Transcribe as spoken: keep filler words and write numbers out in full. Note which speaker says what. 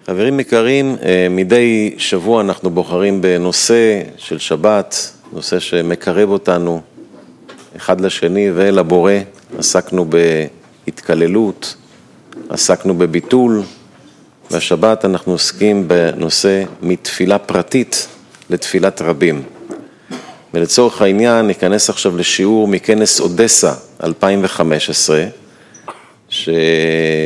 Speaker 1: חברים יקרים, מדי שבוע אנחנו בוחרים בנושא של שבת, נושא שמקרב אותנו אחד לשני ואל הבורא. עסקנו בהתקללות, עסקנו בביטול, והשבת אנחנו עוסקים בנושא מתפילה פרטית לתפילת רבים. ולצורך העניין ניכנס עכשיו לשיעור מכנס אודסה אלפיים וחמש עשרה, ש...